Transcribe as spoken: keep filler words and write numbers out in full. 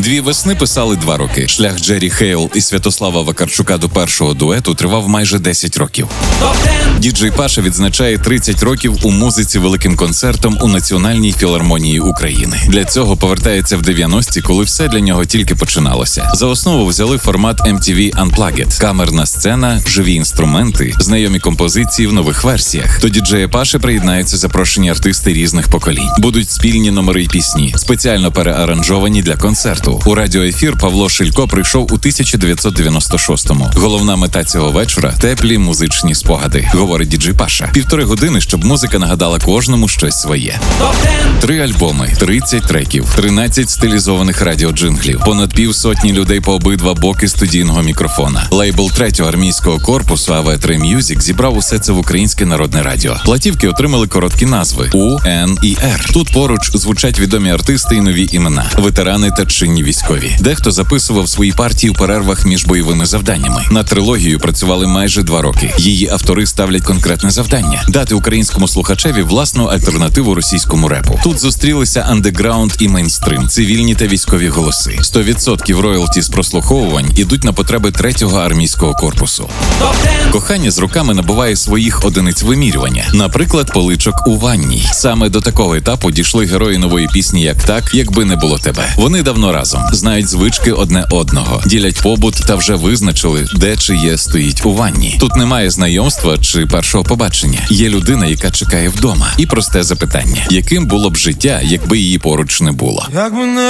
Дві весни писали два роки. Шлях Джері Хейл і Святослава Вакарчука до першого дуету тривав майже десять років. Діджей Паша відзначає тридцять років у музиці великим концертом у Національній філармонії України. Для цього повертається в дев'яності, коли все для нього тільки починалося. За основу взяли формат ем ті ві Unplugged. Камерна сцена, живі інструменти, знайомі композиції в нових версіях. До діджея Паші приєднаються запрошені артисти різних поколінь. Будуть спільні номери й пісні, спеціально переаранжовані для концерту. У радіоефір Павло Шилько прийшов у тисяча дев'ятсот дев'яносто шостому. Головна мета цього вечора – теплі музичні спогади, говорить діджей Паша. Півтори години, щоб музика нагадала кожному щось своє. Три альбоми, тридцять треків, тринадцять стилізованих радіоджинглів, понад півсотні людей по обидва боки студійного мікрофона. Лейбл третього армійського корпусу ей ве три Music зібрав усе це в Українське народне радіо. Платівки отримали короткі назви – У, Н і Р. Тут поруч звучать відомі артисти і нові імена, ветерани та чинні військові. Дехто записував свої партії у перервах між бойовими завданнями. На трилогію працювали майже два роки. Її автори ставлять конкретне завдання – дати українському слухачеві власну альтернативу російському репу. Тут зустрілися андеграунд і мейнстрим, цивільні та військові голоси. сто відсотків роялті з прослуховувань ідуть на потреби третього армійського корпусу. Кохання з роками набуває своїх одиниць вимірювання. Наприклад, поличок у ванній. Саме до такого етапу дійшли герої нової пісні «Як так, якби не було тебе». Вони давно разом, знають звички одне одного, ділять побут та вже визначили, де чиє стоїть у ванні. Тут немає знайомства чи першого побачення. Є людина, яка чекає вдома. І просте запитання: яким було б життя, якби її поруч не було?